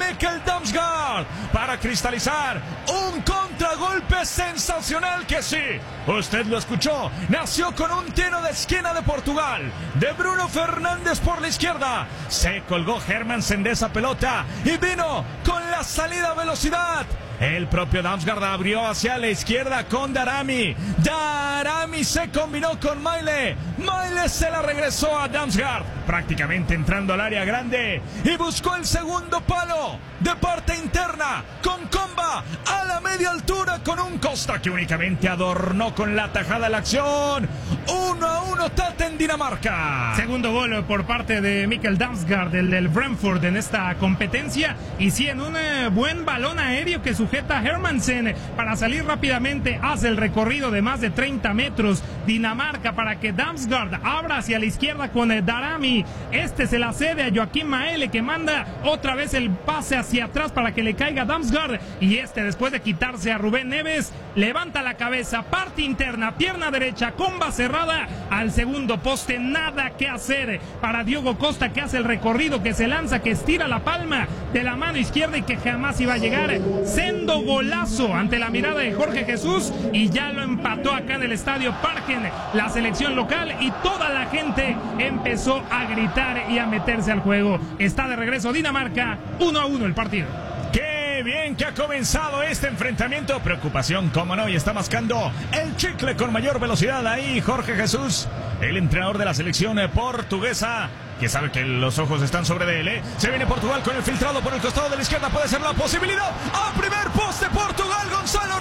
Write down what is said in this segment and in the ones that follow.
Mikkel Damsgaard para cristalizar un contragolpe sensacional que sí, usted lo escuchó, nació con un tiro de esquina de Portugal, de Bruno Fernández por la izquierda, se colgó Hermansen de esa pelota y vino con la salida a velocidad. El propio Damsgaard abrió hacia la izquierda con Daramy. Daramy se combinó con Maile. Maile se la regresó a Damsgaard, prácticamente entrando al área grande, y buscó el segundo palo de parte interna con Comba a la media altura con un Costa que únicamente adornó con la tajada la acción. 1-1 Tate en Dinamarca. Segundo gol por parte de Mikkel Damsgaard, el del Brentford en esta competencia, y sí, en un buen balón aéreo que sujeta a Hermansen para salir rápidamente, hace el recorrido de más de 30 metros Dinamarca para que Damsgaard abra hacia la izquierda con Daramy. Este se la cede a Joaquín Maele, que manda otra vez el pase hacia atrás para que le caiga Damsgaard, y este, después de quitarse a Rubén Neves, levanta la cabeza, parte interna, pierna derecha, comba cerrada al segundo poste. Nada que hacer para Diogo Costa, que hace el recorrido, que se lanza, que estira la palma de la mano izquierda y que jamás iba a llegar. Sendo golazo ante la mirada de Jorge Jesús, y ya lo empató acá en el Estadio Parken la selección local, y toda la gente empezó a gritar y a meterse al juego. Está de regreso Dinamarca, 1-1 el partido. ¡Qué bien que ha comenzado este enfrentamiento! Preocupación, cómo no, y está mascando el chicle con mayor velocidad ahí Jorge Jesús, el entrenador de la selección portuguesa, que sabe que los ojos están sobre él. Se viene Portugal con el filtrado por el costado de la izquierda, puede ser la posibilidad. ¡A primer poste Portugal! Gonzalo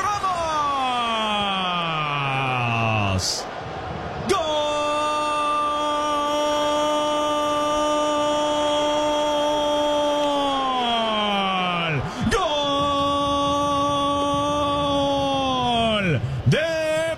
Ramos. ¡Gol! De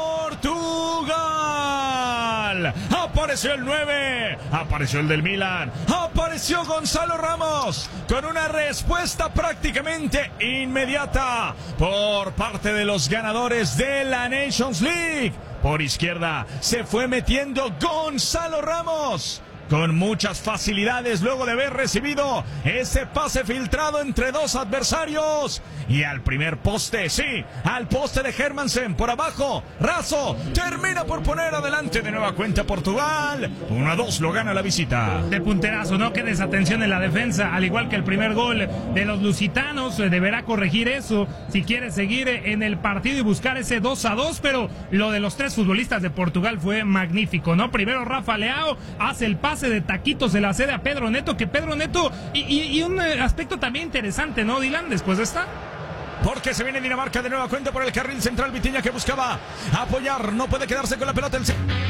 Portugal. Apareció el 9, apareció el del Milan, apareció Gonzalo Ramos con una respuesta prácticamente inmediata por parte de los ganadores de la Nations League. Por izquierda se fue metiendo Gonzalo Ramos con muchas facilidades luego de haber recibido ese pase filtrado entre dos adversarios. Y al primer poste, sí, al poste de Hermansen por abajo, raso, termina por poner adelante de nueva cuenta Portugal. 1-2 lo gana la visita. De punterazo, no que desatención en la defensa, al igual que el primer gol de los lusitanos. Deberá corregir eso si quiere seguir en el partido y buscar ese 2-2, pero lo de los tres futbolistas de Portugal fue magnífico, ¿no? Primero Rafa Leao hace el pase de taquito, se la cede a Pedro Neto, que Pedro Neto, y un aspecto también interesante, ¿no, Dylan? Después de esta, porque se viene Dinamarca de nueva cuenta por el carril central. Vitinha, que buscaba apoyar, no puede quedarse con la pelota.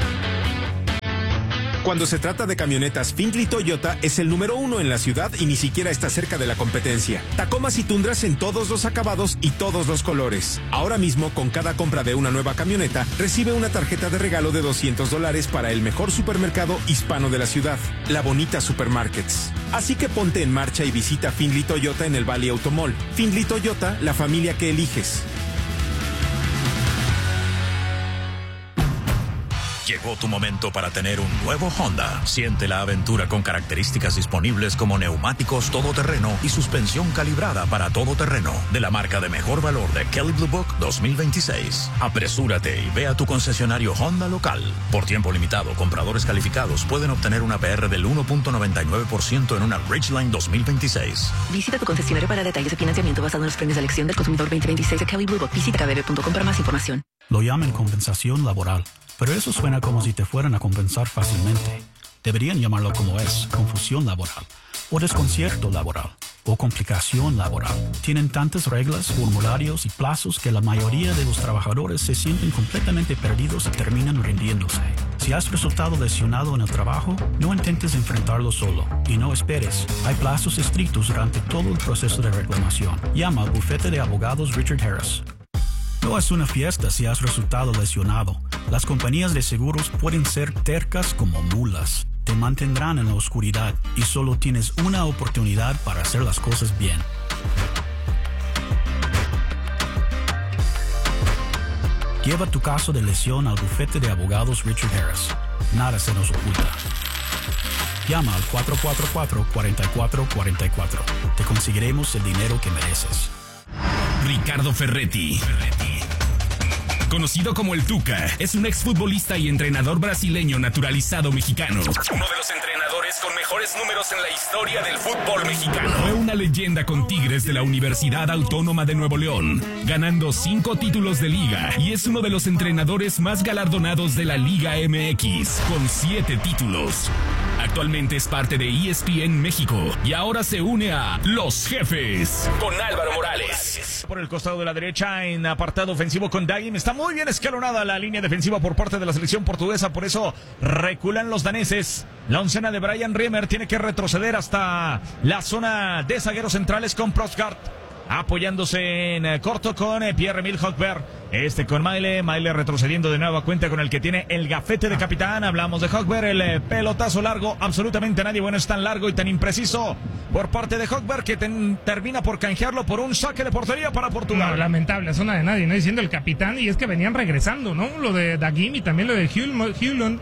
Cuando se trata de camionetas, Findlay Toyota es el número 1 en la ciudad y ni siquiera está cerca de la competencia. Tacomas y Tundras en todos los acabados y todos los colores. Ahora mismo, con cada compra de una nueva camioneta, recibe una tarjeta de regalo de $200 para el mejor supermercado hispano de la ciudad, La Bonita Supermarkets. Así que ponte en marcha y visita Findlay Toyota en el Valley Automall. Findlay Toyota, la familia que eliges. Llegó tu momento para tener un nuevo Honda. Siente la aventura con características disponibles como neumáticos todoterreno y suspensión calibrada para todoterreno de la marca de mejor valor de Kelley Blue Book 2026. Apresúrate y ve a tu concesionario Honda local. Por tiempo limitado, compradores calificados pueden obtener una PR del 1.99% en una Ridgeline 2026. Visita tu concesionario para detalles de financiamiento basado en los premios de elección del consumidor 2026 de Kelley Blue Book. Visita kbb.com para más información. Lo llaman compensación laboral, pero eso suena como si te fueran a compensar fácilmente. Deberían llamarlo como es, confusión laboral, o desconcierto laboral, o complicación laboral. Tienen tantas reglas, formularios y plazos que la mayoría de los trabajadores se sienten completamente perdidos y terminan rindiéndose. Si has resultado lesionado en el trabajo, no intentes enfrentarlo solo y no esperes. Hay plazos estrictos durante todo el proceso de reclamación. Llama al bufete de abogados Richard Harris. No es una fiesta si has resultado lesionado. Las compañías de seguros pueden ser tercas como mulas. Te mantendrán en la oscuridad y solo tienes una oportunidad para hacer las cosas bien. Lleva tu caso de lesión al bufete de abogados Richard Harris. Nada se nos oculta. Llama al 444-4444. Te conseguiremos el dinero que mereces. Ricardo Ferretti, conocido como el Tuca, es un exfutbolista y entrenador brasileño naturalizado mexicano. Uno de los entrenadores con mejores números en la historia del fútbol mexicano. Fue una leyenda con Tigres de la Universidad Autónoma de Nuevo León, ganando 5 títulos de liga, y es uno de los entrenadores más galardonados de la Liga MX, con 7 títulos. Actualmente es parte de ESPN México y ahora se une a Los Jefes con Álvaro Morales. Por el costado de la derecha en apartado ofensivo con Dagim. Está muy bien escalonada la línea defensiva por parte de la selección portuguesa, por eso reculan los daneses. La oncena de Brian Riemer tiene que retroceder hasta la zona de zagueros centrales con Prosgard, apoyándose en corto con Pierre-Emile Højbjerg. Con Maile retrocediendo de nueva cuenta con el que tiene el gafete de capitán. Hablamos de Højbjerg, el pelotazo largo. Absolutamente nadie bueno es tan largo y tan impreciso por parte de Højbjerg que termina por canjearlo por un saque de portería para Portugal. No, lamentable, zona de nadie, ¿no? Diciendo el capitán, y es que venían regresando, ¿no? Lo de Dagim y también lo de Højlund.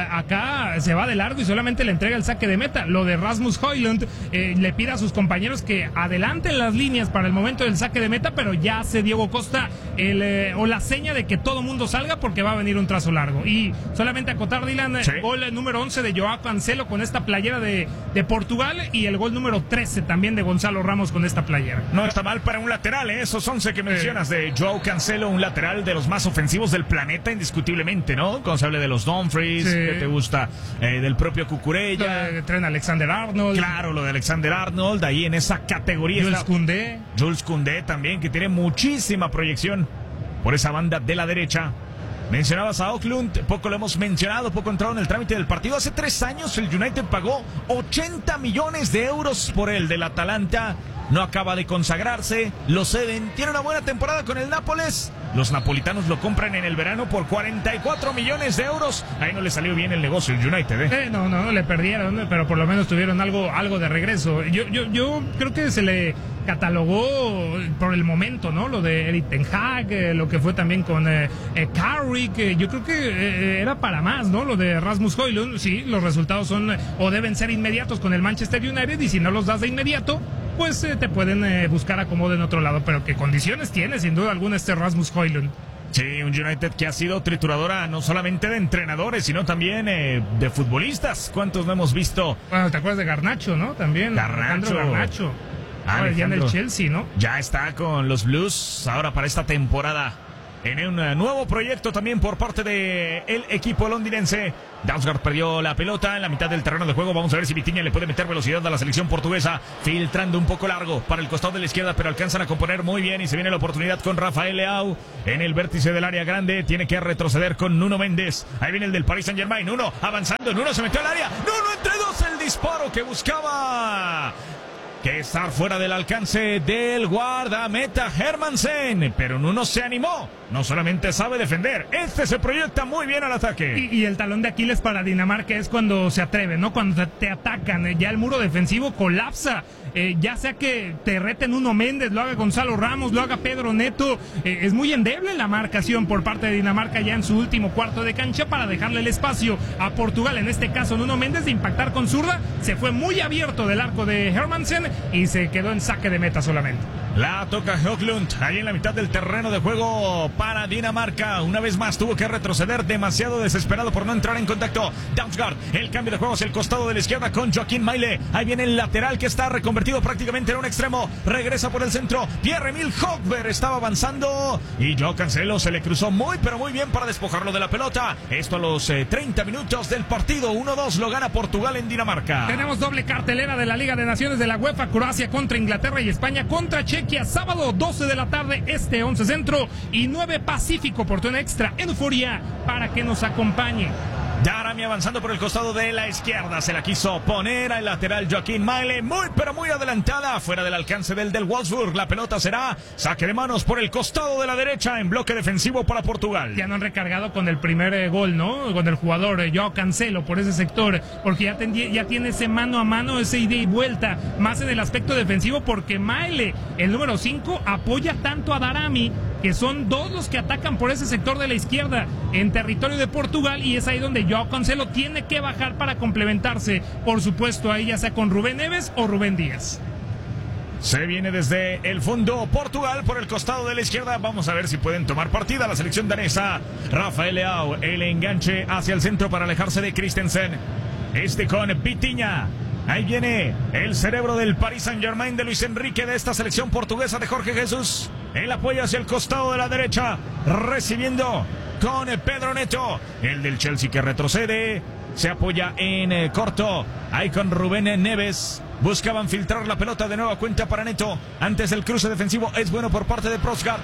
Acá se va de largo y solamente le entrega el saque de meta. Lo de Rasmus Højlund, le pide a sus compañeros que adelanten las líneas para el momento del saque de meta, pero ya hace Diego Costa o la seña de que todo mundo salga porque va a venir un trazo largo. Y solamente acotar, Dylan, sí. Gol número 11 de Joao Cancelo con esta playera de Portugal, y el gol número 13 también de Gonzalo Ramos con esta playera. No está mal para un lateral, esos 11 que mencionas de Joao Cancelo, un lateral de los más ofensivos del planeta, indiscutiblemente, ¿no? Cuando se hable de los Dumfries, sí. Que te gusta del propio Cucurella, Trent Alexander-Arnold. Claro, lo de Alexander-Arnold, ahí en esa categoría. Jules Koundé también, que tiene muchísima proyección por esa banda de la derecha. Mencionabas a Højlund, poco lo hemos mencionado, poco entrado en el trámite del partido. Hace 3 años el United pagó 80 millones de euros por él del Atalanta. No acaba de consagrarse, lo ceden, tiene una buena temporada con el Nápoles. Los napolitanos lo compran en el verano por 44 millones de euros. Ahí no le salió bien el negocio el United, No, le perdieron, pero por lo menos tuvieron algo de regreso. Yo creo que se le catalogó por el momento, ¿no? Lo de Erik ten Hag, lo que fue también con Carrick, yo creo que era para más, ¿no? Lo de Rasmus Højlund, sí, los resultados son o deben ser inmediatos con el Manchester United, y si no los das de inmediato, pues te pueden buscar acomodo en otro lado, pero qué condiciones tiene sin duda alguna Rasmus Højlund. Sí, un United que ha sido trituradora no solamente de entrenadores, sino también de futbolistas. ¿Cuántos no hemos visto? Bueno, ¿te acuerdas de Garnacho, no? También Garnacho. Ya en el Chelsea, ¿no? Ya está con los Blues ahora para esta temporada, en un nuevo proyecto también por parte del equipo londinense. Damsgaard perdió la pelota en la mitad del terreno de juego. Vamos a ver si Vitinha le puede meter velocidad a la selección portuguesa, filtrando un poco largo para el costado de la izquierda, pero alcanzan a componer muy bien y se viene la oportunidad con Rafael Leao en el vértice del área grande. Tiene que retroceder con Nuno Méndez. Ahí viene el del Paris Saint-Germain. Nuno avanzando, Nuno se metió al área. Nuno entre dos, el disparo que buscaba que estar fuera del alcance del guardameta Hermansen, pero Nuno se animó. No solamente sabe defender, se proyecta muy bien al ataque. Y el talón de Aquiles para Dinamarca es cuando se atreve, ¿no? Cuando te atacan, ya el muro defensivo colapsa. Ya sea que te reten Nuno Méndez, lo haga Gonzalo Ramos, lo haga Pedro Neto, es muy endeble la marcación por parte de Dinamarca ya en su último cuarto de cancha para dejarle el espacio a Portugal. En este caso Nuno Méndez, de impactar con zurda, se fue muy abierto del arco de Hermansen y se quedó en saque de meta solamente. La toca Højlund, ahí en la mitad del terreno de juego para Dinamarca. Una vez más tuvo que retroceder, demasiado desesperado por no entrar en contacto. Damsgaard, el cambio de juego hacia el costado de la izquierda con Joaquín Maile. Ahí viene el lateral que está reconvertido prácticamente en un extremo. Regresa por el centro. Pierre-Emile Højbjerg estaba avanzando y Joao Cancelo se le cruzó muy pero muy bien para despojarlo de la pelota. Esto a los 30 minutos del partido. 1-2 lo gana Portugal en Dinamarca. Tenemos doble cartelera de la Liga de Naciones de la UEFA. Croacia contra Inglaterra y España contra Chequia. Sábado 12 de la tarde, 11 Centro y 9 Pacífico, oportunidad extra en Euforia para que nos acompañe. Darami avanzando por el costado de la izquierda, se la quiso poner al lateral Joaquín Maile, muy pero muy adelantada, fuera del alcance del Wolfsburg. La pelota será saque de manos por el costado de la derecha en bloque defensivo para Portugal. Ya no han recargado con el primer gol, ¿no? Con el jugador Joao Cancelo por ese sector, porque ya tiene ese mano a mano, ese ida y vuelta, más en el aspecto defensivo, porque Maile, el número 5, apoya tanto a Darami que son dos los que atacan por ese sector de la izquierda en territorio de Portugal, y es ahí donde Joao Cancelo tiene que bajar para complementarse, por supuesto, ahí ya sea con Rubén Neves o Rubén Díaz. Se viene desde el fondo Portugal por el costado de la izquierda. Vamos a ver si pueden tomar partida la selección danesa. Rafael Leao, el enganche hacia el centro para alejarse de Christensen. Con Vitinha. Ahí viene el cerebro del Paris Saint-Germain de Luis Enrique, de esta selección portuguesa de Jorge Jesús. El apoyo hacia el costado de la derecha, recibiendo con Pedro Neto. El del Chelsea que retrocede. Se apoya en corto. Ahí con Rubén Neves. Buscaban filtrar la pelota de nueva cuenta para Neto. Antes del cruce defensivo es bueno por parte de Prosgard.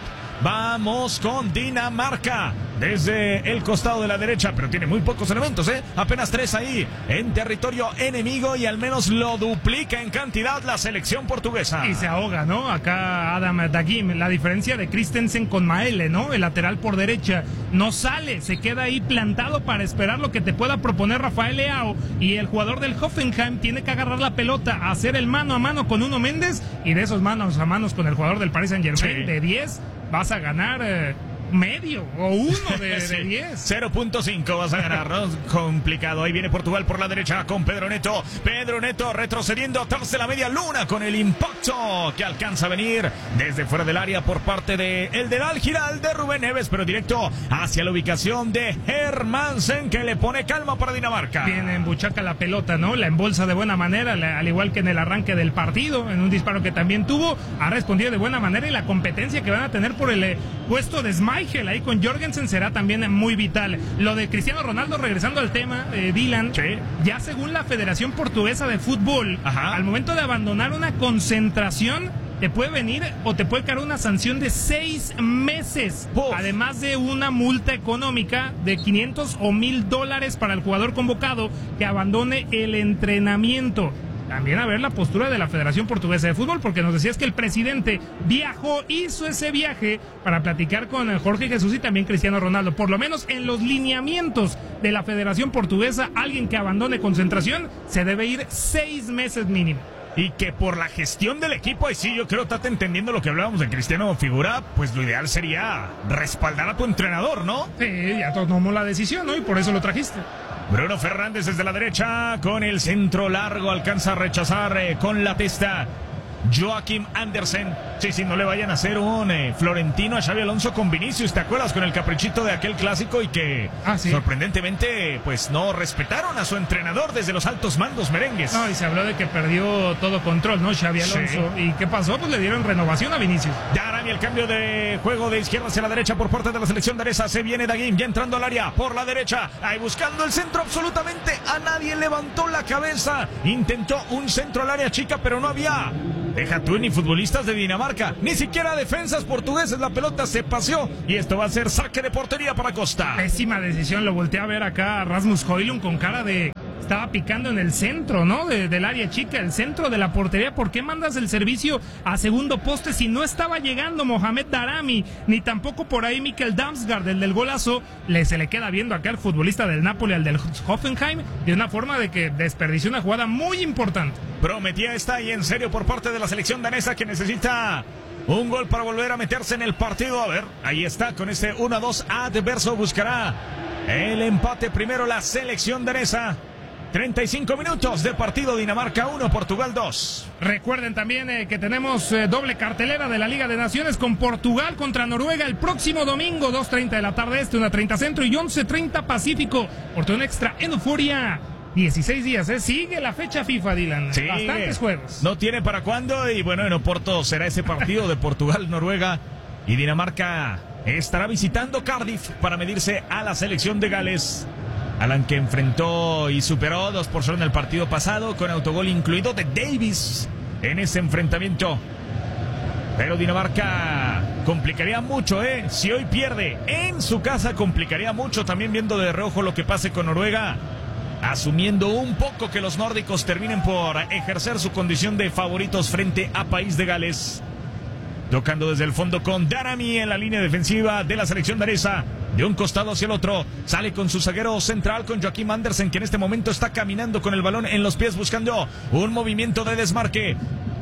Vamos con Dinamarca desde el costado de la derecha, pero tiene muy pocos elementos, apenas 3 ahí en territorio enemigo, y al menos lo duplica en cantidad la selección portuguesa. Y se ahoga, ¿no? Acá Adam Dagim, la diferencia de Christensen con Maele, ¿no? El lateral por derecha no sale, se queda ahí plantado para esperar lo que te pueda proponer Rafael Leao, y el jugador del Hoffenheim tiene que agarrar la pelota, hacer el mano a mano con Nuno Méndez, y de esos manos a manos con el jugador del Paris Saint-Germain, sí, de 10 vas a ganar medio o uno de 10. 0.5 vas a ganar, ¿no? Complicado. Ahí viene Portugal por la derecha con Pedro Neto. Pedro Neto retrocediendo atrás de la media luna con el impacto que alcanza a venir desde fuera del área por parte de el del Al Hilal de Rubén Neves, pero directo hacia la ubicación de Hermansen, que le pone calma para Dinamarca. Viene en buchaca la pelota, ¿no? La embolsa de buena manera, al igual que en el arranque del partido, en un disparo que también tuvo, ha respondido de buena manera, y la competencia que van a tener por el puesto de Schmeichel ahí con Jorgensen será también muy vital. Lo de Cristiano Ronaldo, regresando al tema, Dylan, sí, ya según la Federación Portuguesa de Fútbol, al momento de abandonar una concentración, te puede venir o te puede caer una sanción de 6 meses, además de una multa económica de $500 o $1,000 para el jugador convocado que abandone el entrenamiento. También a ver la postura de la Federación Portuguesa de Fútbol, porque nos decías que el presidente hizo ese viaje para platicar con Jorge Jesús y también Cristiano Ronaldo. Por lo menos en los lineamientos de la Federación Portuguesa, alguien que abandone concentración se debe ir 6 meses mínimo. Y que por la gestión del equipo, y sí, yo creo, Tata, entendiendo lo que hablábamos de Cristiano Figura, pues lo ideal sería respaldar a tu entrenador, ¿no? Sí, ya tomó la decisión, ¿no? Y por eso lo trajiste. Bruno Fernández desde la derecha con el centro largo, alcanza a rechazar con la testa Joachim Andersen. Sí, no le vayan a hacer un Florentino a Xabi Alonso con Vinicius, ¿te acuerdas? Con el caprichito de aquel clásico, y que sorprendentemente pues no respetaron a su entrenador desde los altos mandos merengues. No, y se habló de que perdió todo control, ¿no? Xabi Alonso. Sí. ¿Y qué pasó? Pues le dieron renovación a Vinicius. Darami, el cambio de juego de izquierda hacia la derecha por parte de la selección danesa. Se viene Dagim ya entrando al área por la derecha, ahí buscando el centro, absolutamente a nadie levantó la cabeza. Intentó un centro al área chica, pero no había. Deja tú, ni futbolistas de Dinamarca, ni siquiera defensas portugueses. La pelota se paseó y esto va a ser saque de portería para Costa. Pésima decisión, lo volteé a ver acá a Rasmus Højlund con cara de... Estaba picando en el centro, ¿no? Del área chica, el centro de la portería. ¿Por qué mandas el servicio a segundo poste si no estaba llegando Mohamed Darami? Ni tampoco por ahí Mikkel Damsgaard, el del golazo. Se le queda viendo acá al futbolista del Napoli, al del Hoffenheim, de una forma de que desperdició una jugada muy importante. Prometía esta y en serio por parte de la selección danesa, que necesita un gol para volver a meterse en el partido. A ver, ahí está con ese 1-2 adverso. Buscará el empate primero la selección danesa. 35 minutos de partido, Dinamarca 1, Portugal 2. Recuerden también que tenemos doble cartelera de la Liga de Naciones con Portugal contra Noruega el próximo domingo, 2:30 de la tarde este, 1:30 centro y 11:30 pacífico. Portón extra en Euforia. 16 días, sigue la fecha FIFA, Dylan. Sí, bastantes juegos. No tiene para cuándo, y bueno, en Oporto será ese partido de Portugal, Noruega, y Dinamarca estará visitando Cardiff para medirse a la selección de Gales. Alan, que enfrentó y superó 2-0 en el partido pasado, con autogol incluido de Davis en ese enfrentamiento. Pero Dinamarca complicaría mucho, si hoy pierde en su casa, complicaría mucho, también viendo de reojo lo que pase con Noruega, asumiendo un poco que los nórdicos terminen por ejercer su condición de favoritos frente a País de Gales. Tocando desde el fondo con Darami en la línea defensiva de la selección danesa. De un costado hacia el otro, sale con su zaguero central, con Joachim Andersen, que en este momento está caminando con el balón en los pies, buscando un movimiento de desmarque.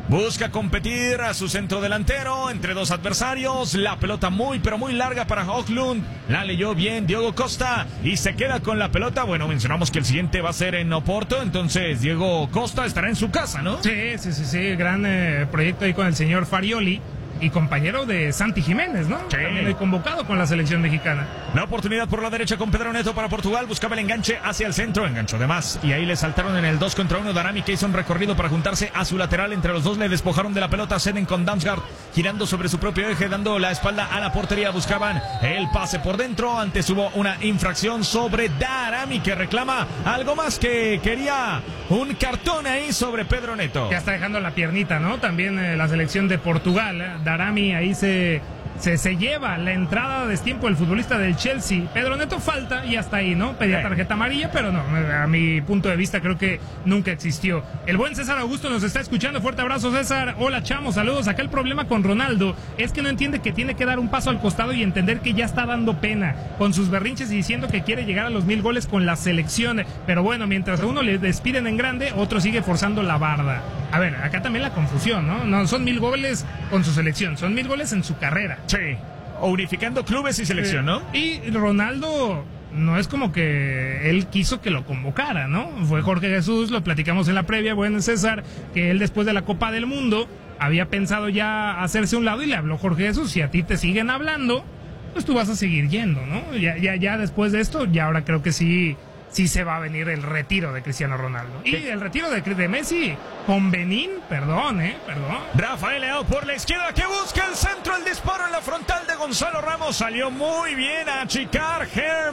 Busca competir a su centro delantero entre dos adversarios. La pelota muy pero muy larga para Höglund. La leyó bien Diogo Costa y se queda con la pelota. Bueno, mencionamos que el siguiente va a ser en Oporto. Entonces Diego Costa estará en su casa, ¿no? Sí. Gran proyecto ahí con el señor Farioli. Y compañero de Santi Jiménez, ¿no? Sí. También he convocado con la selección mexicana. La oportunidad por la derecha con Pedro Neto para Portugal. Buscaba el enganche hacia el centro. Enganchó de más. Y ahí le saltaron en el 2 contra 1. Darami, que hizo un recorrido para juntarse a su lateral. Entre los dos le despojaron de la pelota. Ceden con Damsgaard girando sobre su propio eje, dando la espalda a la portería. Buscaban el pase por dentro. Antes hubo una infracción sobre Darami, que reclama algo más, que quería un cartón ahí sobre Pedro Neto. Ya está dejando la piernita, ¿no? También la selección de Portugal. Darami ahí se lleva la entrada de destiempo del futbolista del Chelsea. Pedro Neto falta y hasta ahí, ¿no? Pedía tarjeta amarilla, pero no, a mi punto de vista creo que nunca existió. El buen César Augusto nos está escuchando. Fuerte abrazo, César. Hola, chamo, saludos. Acá el problema con Ronaldo es que no entiende que tiene que dar un paso al costado y entender que ya está dando pena con sus berrinches y diciendo que quiere llegar a los 1000 goles con la selección. Pero bueno, mientras a uno le despiden en grande, otro sigue forzando la barda. A ver, acá también la confusión, ¿no? No son 1000 goles con su selección, son 1000 goles en su carrera. Sí, unificando clubes y selección, ¿no? Y Ronaldo no es como que él quiso que lo convocara, ¿no? Fue Jorge Jesús, lo platicamos en la previa, bueno, César, que él después de la Copa del Mundo había pensado ya hacerse a un lado y le habló Jorge Jesús. Si a ti te siguen hablando, pues tú vas a seguir yendo, ¿no? Ya después de esto, ya ahora creo que sí se va a venir el retiro de Cristiano Ronaldo. Y el retiro de Messi con Benín, perdón. Rafael Leao por la izquierda, que busca el centro, el disparo en la frontal de Gonzalo Ramos. Salió muy bien a achicar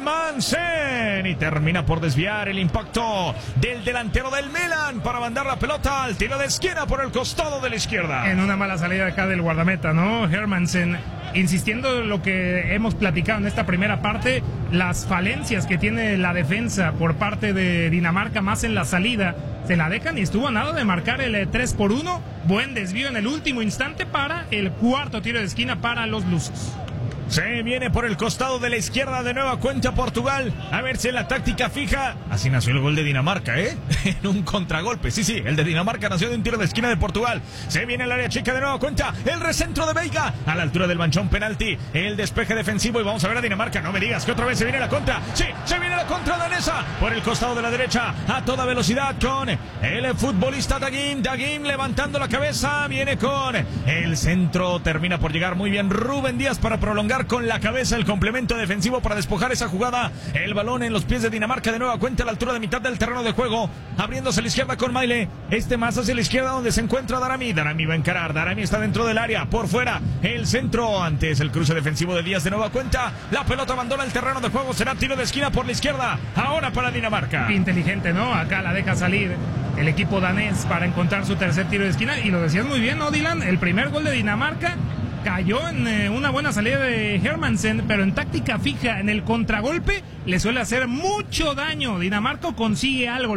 Hermansen y termina por desviar el impacto del delantero del Milan para mandar la pelota al tiro de esquina por el costado de la izquierda. En una mala salida acá del guardameta, ¿no? Hermansen, insistiendo en lo que hemos platicado en esta primera parte, las falencias que tiene la defensa por parte de Dinamarca, más en la salida, se la dejan y estuvo a nada de marcar el 3-1. Buen desvío en el último instante para el cuarto tiro de esquina para los lusos. Se viene por el costado de la izquierda de nueva cuenta Portugal. A ver si en la táctica fija. Así nació el gol de Dinamarca, ¿eh? En un contragolpe. Sí, el de Dinamarca nació de un tiro de esquina de Portugal. Se viene el área chica de nueva cuenta. El recentro de Veiga a la altura del manchón penalti. El despeje defensivo y vamos a ver a Dinamarca. No me digas que otra vez se viene la contra. Sí, se viene la contra danesa por el costado de la derecha a toda velocidad con el futbolista Dagim. Dagim levantando la cabeza. Viene con el centro. Termina por llegar muy bien Rubén Díaz para prolongar con la cabeza el complemento defensivo para despojar esa jugada. El balón en los pies de Dinamarca de nueva cuenta a la altura de mitad del terreno de juego, abriéndose a la izquierda con Maile, más hacia la izquierda donde se encuentra Darami. Darami va a encarar, Darami está dentro del área, por fuera el centro, antes el cruce defensivo de Díaz de nueva cuenta, la pelota abandona el terreno de juego, será tiro de esquina por la izquierda, ahora para Dinamarca. Inteligente, ¿no? Acá la deja salir el equipo danés para encontrar su tercer tiro de esquina, y lo decías muy bien, ¿no, Dylan? El primer gol de Dinamarca cayó en una buena salida de Hermansen, pero en táctica fija, en el contragolpe, le suele hacer mucho daño. Dinamarca consigue algo.